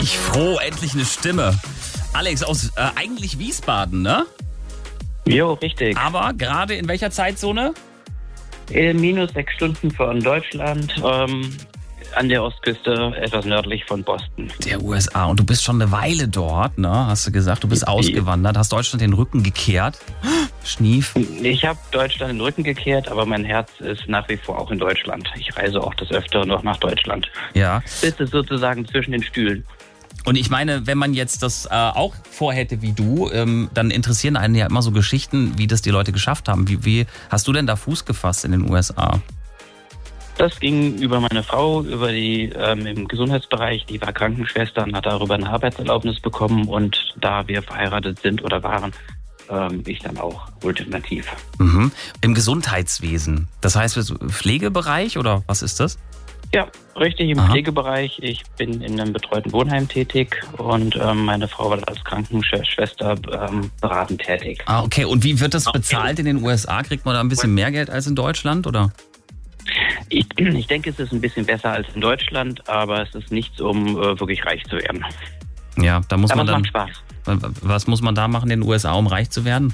ich froh, endlich eine Stimme. Alex aus eigentlich Wiesbaden, ne? Jo, richtig. Aber gerade in welcher Zeitzone? Minus 6 Stunden von Deutschland, an der Ostküste, etwas nördlich von Boston. Der USA. Und du bist schon eine Weile dort, ne? Hast du gesagt, du bist ausgewandert, hast Deutschland den Rücken gekehrt. Schnief. Ich habe Deutschland den Rücken gekehrt, aber mein Herz ist nach wie vor auch in Deutschland. Ich reise auch des Öfteren noch nach Deutschland. Ja. Sitze sozusagen zwischen den Stühlen. Und ich meine, wenn man jetzt das auch vorhätte wie du, dann interessieren einen ja immer so Geschichten, wie das die Leute geschafft haben. Wie hast du denn da Fuß gefasst in den USA? Das ging über meine Frau, über die im Gesundheitsbereich, die war Krankenschwester und hat darüber eine Arbeitserlaubnis bekommen. Und da wir verheiratet sind oder waren, ich dann auch ultimativ. Mhm. Im Gesundheitswesen, das heißt Pflegebereich oder was ist das? Ja, richtig, im Pflegebereich. Ich bin in einem betreuten Wohnheim tätig und meine Frau war als Krankenschwester beratend tätig. Ah, okay. Und wie wird das bezahlt in den USA? Kriegt man da ein bisschen mehr Geld als in Deutschland, oder? Ich denke, es ist ein bisschen besser als in Deutschland, aber es ist nichts, um wirklich reich zu werden. Ja, da muss aber man dann. Macht Spaß. Was muss man da machen in den USA, um reich zu werden?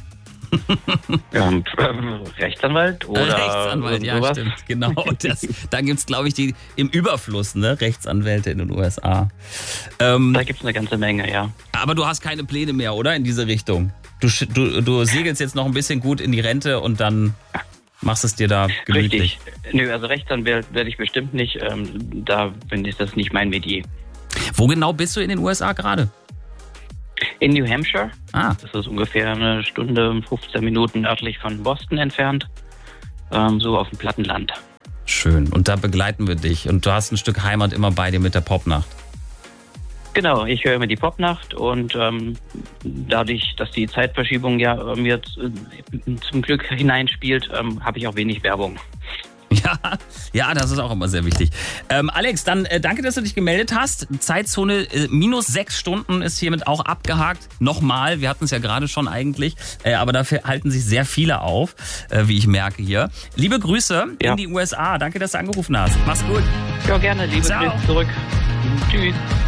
Rechtsanwalt oder Rechtsanwalt, ja, sowas. stimmt, genau. Da gibt es, glaube ich, die im Überfluss, ne, Rechtsanwälte in den USA. Da gibt es eine ganze Menge, ja. Aber du hast keine Pläne mehr, oder, in diese Richtung? Du segelst jetzt noch ein bisschen gut in die Rente und dann machst es dir da gemütlich. Richtig. Nö, also Rechtsanwalt werde ich bestimmt nicht. Ist das nicht mein Metier. Wo genau bist du in den USA gerade? In New Hampshire. Ah. Das ist ungefähr eine Stunde und 15 Minuten nördlich von Boston entfernt. So auf dem Plattenland. Schön. Und da begleiten wir dich. Und du hast ein Stück Heimat immer bei dir mit der Popnacht. Genau, ich höre immer die Popnacht und dadurch, dass die Zeitverschiebung ja mir zum Glück hineinspielt, habe ich auch wenig Werbung. Ja, das ist auch immer sehr wichtig. Alex, dann danke, dass du dich gemeldet hast. Zeitzone minus 6 Stunden ist hiermit auch abgehakt. Nochmal, wir hatten es ja gerade schon eigentlich, aber dafür halten sich sehr viele auf, wie ich merke hier. Liebe Grüße in die USA. Danke, dass du angerufen hast. Mach's gut. Ja, gerne. Liebe Grüße zurück. Tschüss.